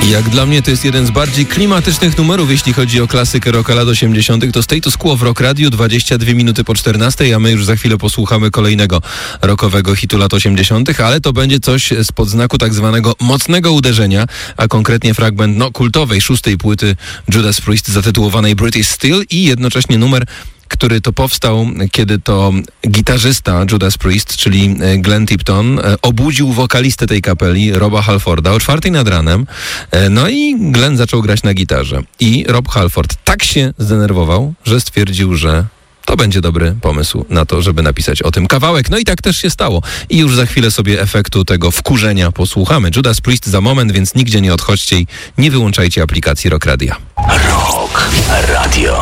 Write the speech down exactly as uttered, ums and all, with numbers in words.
Jak dla mnie to jest jeden z bardziej klimatycznych numerów, jeśli chodzi o klasykę rocka lat osiemdziesiątych. To Status Quo w Rock Radio, dwadzieścia dwie minuty po czternastej, a my już za chwilę posłuchamy kolejnego rockowego hitu lat osiemdziesiątych, ale to będzie coś spod znaku tak zwanego mocnego uderzenia, a konkretnie fragment no, kultowej szóstej płyty Judas Priest zatytułowanej British Steel i jednocześnie numer, który to powstał, kiedy to gitarzysta Judas Priest, czyli Glenn Tipton, obudził wokalistę tej kapeli, Roba Halforda, o czwartej nad ranem. No i Glenn zaczął grać na gitarze. I Rob Halford tak się zdenerwował, że stwierdził, że to będzie dobry pomysł na to, żeby napisać o tym kawałek. No i tak też się stało. I już za chwilę sobie efektu tego wkurzenia posłuchamy. Judas Priest za moment, więc nigdzie nie odchodźcie i nie wyłączajcie aplikacji Rock Radia. Rock Radio.